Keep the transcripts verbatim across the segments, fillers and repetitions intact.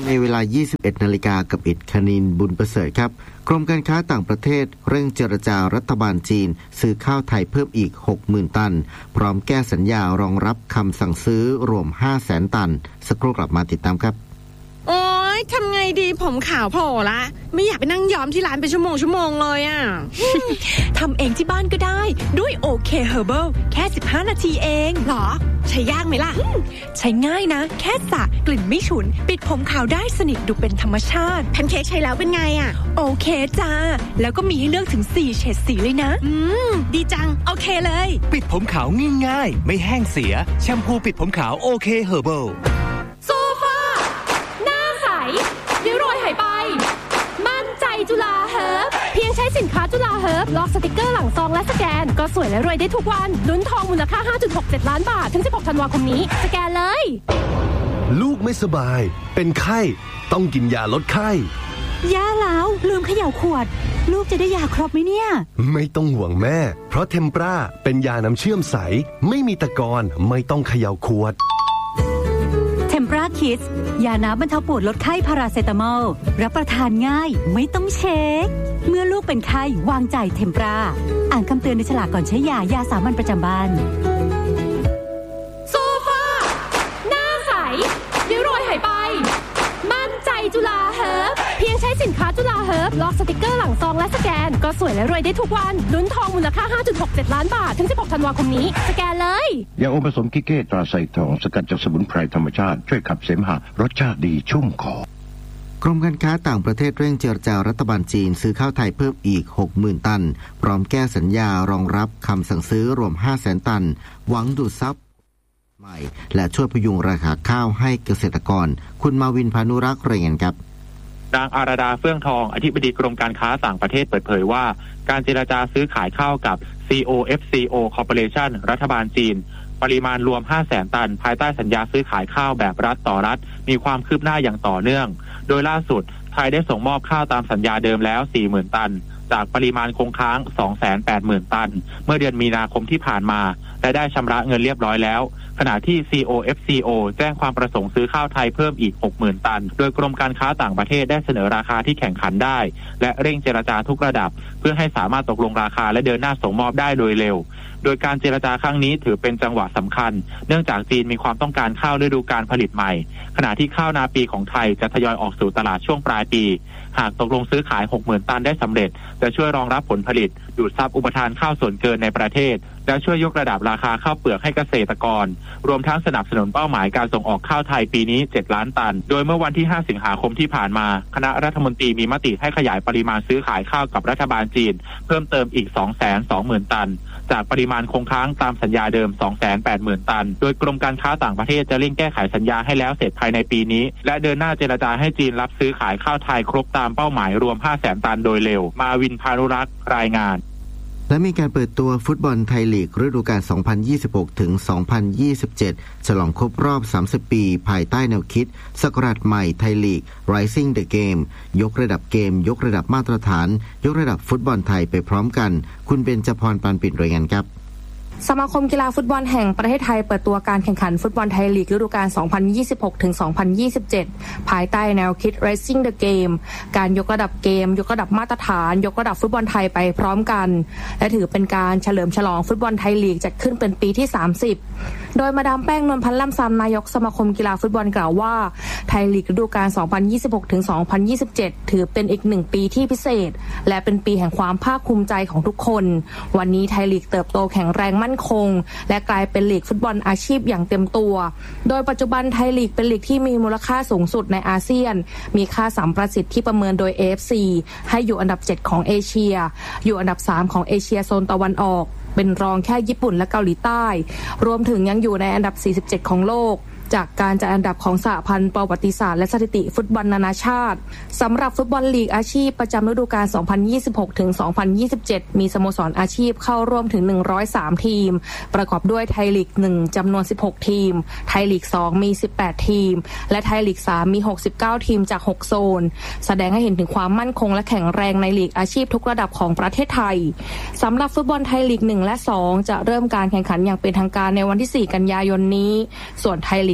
ในเวลา ยี่สิบเอ็ดนาฬิกา กับอิฐคณินบุญประเสริฐครับกรมการค้าต่างประเทศเร่งเจรจารัฐบาลจีนซื้อข้าวไทยเพิ่มอีก หกหมื่น ตันพร้อมแก้สัญญารองรับคำสั่งซื้อรวม ห้าแสน ตันสักครู่กลับมาติดตามครับโอ๊ยทำไงดีผมขาวโผล่ละไม่อยากไปนั่งย้อมที่ร้านเป็นชั่วโมงชั่วโมงเลยอ่ะทำเองที่บ้านก็ได้ด้วยโอเคเฮอร์เบิลแค่สิบห้านาทีเองหรอใช้ยากไหมล่ะใช้ง่ายนะแค่สระกลิ่นไม่ฉุนปิดผมขาวได้สนิทดูเป็นธรรมชาติแพนเค้กใช้แล้วเป็นไงอ่ะโอเคจ้าแล้วก็มีให้เลือกถึงสี่เฉดสีเลยนะอืมดีจังโอเคเลยปิดผมขาวง่ายๆไม่แห้งเสียแชมพูปิดผมขาวโอเคเฮอร์เบิลโซฟาหน้าใสริ้วรอยหายไปมั่นใจจุฬาเฮิร์บเพียงใช้สินค้าจุฬาเฮิร์บลอกสติกเกอร์หลังซองและสแกนก็สวยและรวยได้ทุกวันลุ้นทองมูลค่า ห้าจุดหกเจ็ด ล้านบาทถึงสิบหกธันวาคมนี้สแกนเลยลูกไม่สบายเป็นไข้ต้องกินยาลดไข้ย่าแล้วลืมเขย่าขวดลูกจะได้ยาครบไหมเนี่ยไม่ต้องห่วงแม่เพราะเทมปราเป็นยาน้ำเชื่อมใสไม่มีตะกอนไม่ต้องเขย่าขวดเทมปราคิดยาน้ำบรรเทาปวดลดไข้พาราเซตามอลรับประทานง่ายไม่ต้องเช็คเมื่อลูกเป็นไข้วางใจเทมปราอ่านคำเตือนในฉลากก่อนใช้ยายาสามัญประจำบ้านโซฟาหน้าใสริ้วรอยหายไปมั่นใจจุฬาเฮิร์บเพียงใช้สินค้าจุฬาเฮิร์บลอกสติกเกอร์หลังซองและสแกนก็สวยและรวยได้ทุกวันลุ้นทองมูลค่า ห้าจุดหกเจ็ด ล้านบาทถึงสิบหกธันวาคมนี้สแกนเลยยาอมผสมกิเก้ตราไซทองสกัดจากสมุนไพรธรรมชาติช่วยขับเสมหะรสชาติดีชุ่มคอกรมการค้าต่างประเทศเร่งเจรจารัฐบาลจีนซื้อข้าวไทยเพิ่มอีก หกหมื่น ตันพร้อมแก้สัญญารองรับคำสั่งซื้อรวม ห้าแสน ตันหวังดูดซับใหม่และช่วยพยุงราคาข้าวให้เกษตรกรคุณมาวินพานุรักษ์รายงานครับนางอาราดาเฟื่องทองอธิบดีกรมการค้าต่างประเทศเปิดเผยว่าการเจรจาซื้อขายข้าวกับ ซี โอ เอฟ ซี โอ Corporation รัฐบาลจีนปริมาณรวม ห้าแสน ตันภายใต้สัญญาซื้อขายข้าวแบบรัฐต่อรัฐมีความคืบหน้าอย่างต่อเนื่องโดยล่าสุดไทยได้ส่งมอบข้าวตามสัญญาเดิมแล้ว สี่หมื่น ตันจากปริมาณคงค้าง สองแสนแปดหมื่น ตันเมื่อเดือนมีนาคมที่ผ่านมาและได้ชำระเงินเรียบร้อยแล้วขณะที่ ซี โอ เอฟ ซี โอ แจ้งความประสงค์ซื้อข้าวไทยเพิ่มอีก หกหมื่น ตันโดยกรมการค้าต่างประเทศได้เสนอราคาที่แข่งขันได้และเร่งเจรจาทุกระดับเพื่อให้สามารถตกลงราคาและเดินหน้าส่งมอบได้โดยเร็วโดยการเจรจาครั้งนี้ถือเป็นจังหวะสำคัญเนื่องจากจีนมีความต้องการข้าวฤดูกาลผลิตใหม่ขณะที่ข้าวนาปีของไทยจะทยอยออกสู่ตลาดช่วงปลายปีหากตกลงซื้อขาย หกหมื่น ตันได้สำเร็จจะช่วยรองรับผลผลิตดูดซับอุปทานข้าวส่วนเกินในประเทศและช่วยยกระดับราคาข้าวเปลือกให้เกษตรกรรวมทั้งสนับสนุนเป้าหมายการส่งออกข้าวไทยปีนี้เจ็ดล้านตันโดยเมื่อวันที่ห้าสิงหาคมที่ผ่านมาคณะรัฐมนตรีมีมติให้ขยายปริมาณซื้อขายข้าวกับรัฐบาลจีนเพิ่มเติมอีก สองแสนสองหมื่น ตันจากปริมาณคงค้างตามสัญญาเดิม สองแสนแปดหมื่น ตันโดยกรมการค้าต่างประเทศจะเร่งแก้ไขสัญญาให้แล้วเสร็จภายในปีนี้และเดินหน้าเจรจาให้จีนรับซื้อขายข้าวไทยครบตามเป้าหมายรวม ห้าแสน ตันโดยเร็วมาวินพานุรักษ์รายงานและมีการเปิดตัวฟุตบอลไทยลีกฤดูกาล สองพันยี่สิบหกถึงสองพันยี่สิบเจ็ด ฉลองครบรอบ สามสิบ ปีภายใต้แนวคิดศักราชใหม่ไทยลีก Rising the Game ยกระดับเกมยกระดับมาตรฐานยกระดับฟุตบอลไทยไปพร้อมกันคุณเบญจพร ปานปิ่นรายงานครับสมาคมกีฬาฟุตบอลแห่งประเทศไทยเปิดตัวการแข่งขันฟุตบอลไทยลีกฤดูกาล สองพันยี่สิบหกถึงสองพันยี่สิบเจ็ด ภายใต้แนวคิด Rising the Game การยกระดับเกมยกระดับมาตรฐานยกระดับฟุตบอลไทยไปพร้อมกันและถือเป็นการเฉลิมฉลองฟุตบอลไทยลีกจัดขึ้นเป็นปีที่ สามสิบ โดยมาดามแป้ง นวลพันธ์ล่ำซำนายกสมาคมกีฬาฟุตบอลกล่าวว่าไทยลีกฤดูกาล สองพันยี่สิบหกถึงสองพันยี่สิบเจ็ด ถือเป็นอีกหนึ่งปีที่พิเศษและเป็นปีแห่งความภาคภูมิใจของทุกคนวันนี้ไทยลีกเติบโตแข็งแรงมั่นคงและกลายเป็นลีกฟุตบอลอาชีพอย่างเต็มตัวโดยปัจจุบันไทยลีกเป็นลีกที่มีมูลค่าสูงสุดในอาเซียนมีค่าสัมประสิทธิ์ที่ประเมินโดย เอ เอฟ ซี ให้อยู่อันดับเจ็ดของเอเชียอยู่อันดับสามของเอเชียโซนตะวันออกเป็นรองแค่ญี่ปุ่นและเกาหลีใต้รวมถึงยังอยู่ในอันดับสี่สิบเจ็ดของโลกจากการจัดอันดับของสหพันธ์ประวัติศาสตร์และสถิติฟุตบอลนานาชาติสำหรับฟุตบอลลีกอาชีพประจำฤดูกาล สองพันยี่สิบหกถึงสองพันยี่สิบเจ็ด มีสโมสรอาชีพเข้าร่วมถึงหนึ่งร้อยสามทีมประกอบด้วยไทยลีกหนึ่งจำนวนสิบหกทีมไทยลีกสองมีสิบแปดทีมและไทยลีกสามมีหกสิบเก้าทีมจากหกโซนแสดงให้เห็นถึงความมั่นคงและแข็งแรงในลีกอาชีพทุกระดับของประเทศไทยสำหรับฟุตบอลไทยลีกหนึ่งและสองจะเริ่มการแข่งขันอย่างเป็นทางการในวันที่สี่กันยายนนี้ส่วนไทยลีก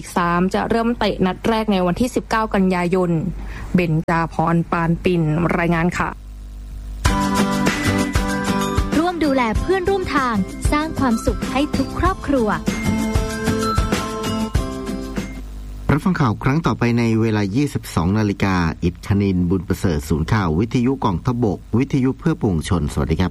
กสามจะเริ่มเตะนัดแรกในวันที่สิบเก้ากันยายนเบญจาพรปานปิ่นรายงานค่ะร่วมดูแลเพื่อนร่วมทางสร้างความสุขให้ทุกครอบครัวรับฟังข่าวครั้งต่อไปในเวลา ยี่สิบสองนาฬิกา อิฐคณินบุญประเสริฐศูนย์ข่าววิทยุกองทัพบกวิทยุเพื่อปวงชนสวัสดีครับ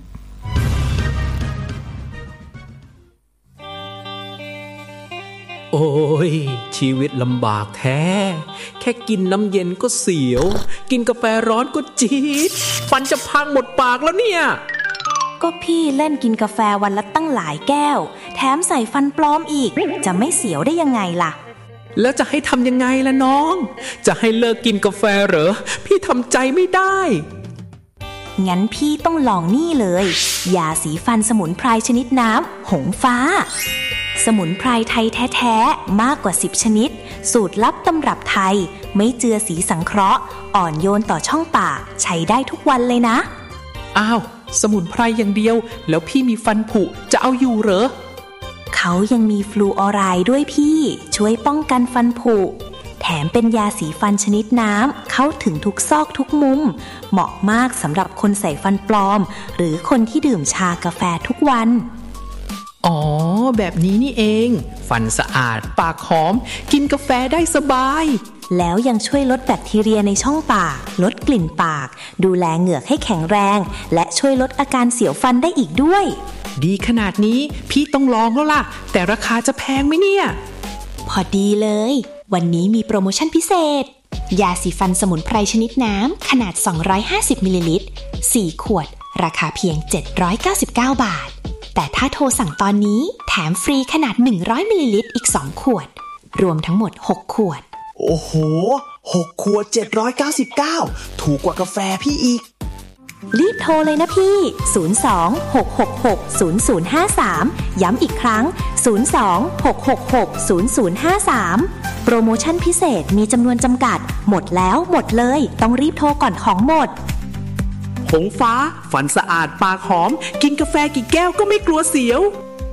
โอ้ยชีวิตลำบากแท้แค่กินน้ำเย็นก็เสียวกินกาแฟร้อนก็จี๊ดฟันจะพังหมดปากแล้วเนี่ยก็พี่เล่นกินกาแฟวันละตั้งหลายแก้วแถมใส่ฟันปลอมอีกจะไม่เสียวได้ยังไงล่ะแล้วจะให้ทำยังไงล่ะน้องจะให้เลิกกินกาแฟเหรอพี่ทำใจไม่ได้งั้นพี่ต้องลองนี่เลยยาสีฟันสมุนไพรชนิดน้ำหงฟ้าสมุนไพรไทยแท้ๆมากกว่าสิบชนิดสูตรลับตำรับไทยไม่เจือสีสังเคราะห์อ่อนโยนต่อช่องปากใช้ได้ทุกวันเลยนะอ้าวสมุนไพรอย่างเดียวแล้วพี่มีฟันผุจะเอาอยู่เหรอเขายังมีฟลูออไรด์ด้วยพี่ช่วยป้องกันฟันผุแถมเป็นยาสีฟันชนิดน้ำเข้าถึงทุกซอกทุกมุมเหมาะมากสำหรับคนใส่ฟันปลอมหรือคนที่ดื่มชากาแฟทุกวันอ๋อแบบนี้นี่เองฟันสะอาดปากหอมกินกาแฟได้สบายแล้วยังช่วยลดแบคทีเรียในช่องปากลดกลิ่นปากดูแลเหงือกให้แข็งแรงและช่วยลดอาการเสียวฟันได้อีกด้วยดีขนาดนี้พี่ต้องลองแล้วล่ะแต่ราคาจะแพงไหมเนี่ยพอดีเลยวันนี้มีโปรโมชั่นพิเศษยาสีฟันสมุนไพรชนิดน้ำขนาดสองร้อยห้าสิบมิลลิลิตรสี่ขวดราคาเพียงเจ็ดร้อยเก้าสิบเก้าบาทแต่ถ้าโทรสั่งตอนนี้แถมฟรีขนาดหนึ่งร้อยมิลลิลิตรอีกสองขวดรวมทั้งหมดหกขวดโอ้โหหกขวดเจ็ดร้อยเก้าสิบเก้าถูกกว่ากาแฟพี่อีกรีบโทรเลยนะพี่ศูนย์ สอง หก หก หก ศูนย์ ศูนย์ ห้า สามย้ำอีกครั้งศูนย์ สอง หก หก หก ศูนย์ ศูนย์ ห้า สามโปรโมชั่นพิเศษมีจำนวนจำกัดหมดแล้วหมดเลยต้องรีบโทรก่อนของหมดหงฟ้าฟันสะอาดปากหอมกินกาแฟกี่แก้วก็ไม่กลัวเสียว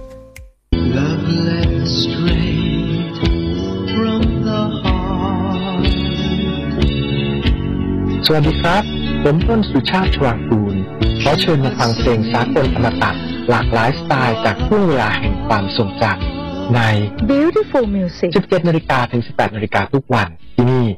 สวัสดีครับผมต้นสุชาติชวางกูลขอเชิญมาฟังเพลงสากลอมตะหลากหลายสไตล์จากช่วงเวลาแห่งความทรงจำใน Beautiful Music สิบเจ็ดนาฬิกาถึงสิบแปดนาฬิกาทุกวันที่นี่